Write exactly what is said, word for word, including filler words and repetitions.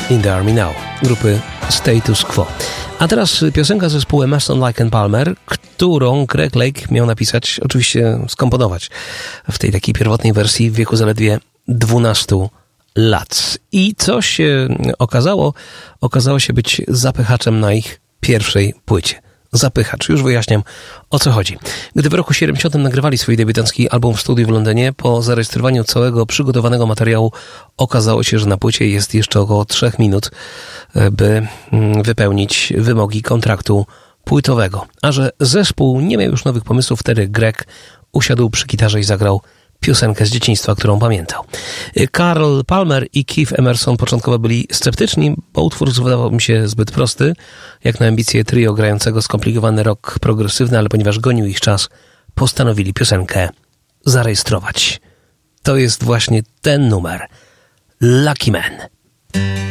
in the Army Now grupy Status Quo. A teraz piosenka zespołu Emerson, Lake and Palmer, którą Greg Lake miał napisać, oczywiście skomponować w tej takiej pierwotnej wersji w wieku zaledwie dwunastu lat. I co się okazało? Okazało się być zapychaczem na ich pierwszej płycie. Zapychacz. Już wyjaśniam, o co chodzi. Gdy w roku siedemdziesiątym nagrywali swój debiutancki album w studiu w Londynie, po zarejestrowaniu całego przygotowanego materiału okazało się, że na płycie jest jeszcze około trzech minut, by wypełnić wymogi kontraktu płytowego. A że zespół nie miał już nowych pomysłów, wtedy Greg usiadł przy gitarze i zagrał piosenkę z dzieciństwa, którą pamiętał. Carl Palmer i Keith Emerson początkowo byli sceptyczni, bo utwór wydawał mi się zbyt prosty, jak na ambicje trio grającego skomplikowany rock progresywny, ale ponieważ gonił ich czas, postanowili piosenkę zarejestrować. To jest właśnie ten numer. Lucky Man.